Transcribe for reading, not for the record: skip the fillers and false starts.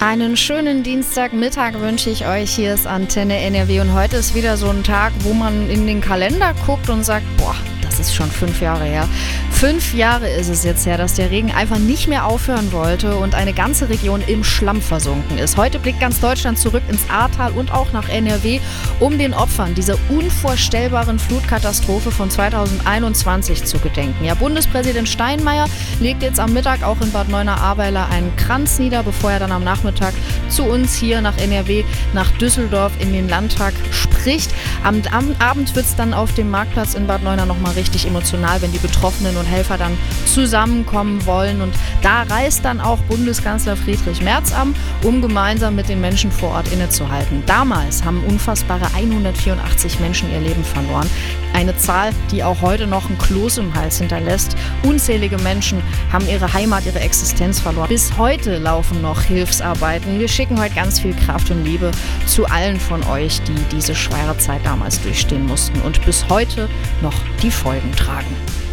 Einen schönen Dienstagmittag wünsche ich euch. Hier ist Antenne NRW und heute ist wieder so ein Tag, wo man in den Kalender guckt und sagt, boah, das ist schon 5 Jahre her. 5 Jahre ist es jetzt her, dass der Regen einfach nicht mehr aufhören wollte und eine ganze Region im Schlamm versunken ist. Heute blickt ganz Deutschland zurück ins Ahrtal und auch nach NRW, um den Opfern dieser unvorstellbaren Flutkatastrophe von 2021 zu gedenken. Ja, Bundespräsident Steinmeier legt jetzt am Mittag auch in Bad Neuenahr-Ahrweiler einen Kranz nieder, bevor er dann am Nachmittag zu uns hier nach NRW, nach Düsseldorf in den Landtag spricht. Am Abend wird es dann auf dem Marktplatz in Bad Neuenahr nochmal richtig emotional, wenn die Betroffenen und Helfer dann zusammenkommen wollen. Und da reist dann auch Bundeskanzler Friedrich Merz an, um gemeinsam mit den Menschen vor Ort innezuhalten. Damals haben unfassbare 184 Menschen ihr Leben verloren. Eine Zahl, die auch heute noch ein Kloß im Hals hinterlässt. Unzählige Menschen haben ihre Heimat, ihre Existenz verloren. Bis heute laufen noch Hilfsarbeiten. Wir schicken heute ganz viel Kraft und Liebe zu allen von euch, die diese schwere Zeit damals durchstehen mussten und bis heute noch die Folgen tragen.